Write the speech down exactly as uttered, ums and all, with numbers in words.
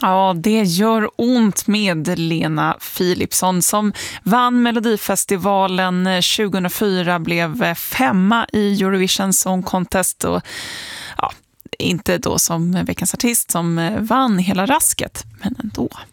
Ja, det gör ont med Lena Philipsson som vann Melodifestivalen tjugohundrafyra, blev femma i Eurovision Song Contest och ja, inte då som veckans artist som vann hela rasket, men ändå.